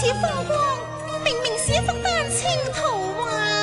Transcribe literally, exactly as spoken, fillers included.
似風光，明明是一幅丹青圖畫。